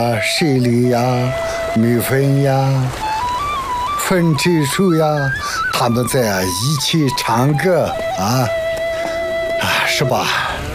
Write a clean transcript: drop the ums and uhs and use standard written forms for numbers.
水里呀、蜜蜂呀、分枝树呀，他们在一起唱歌啊，是吧？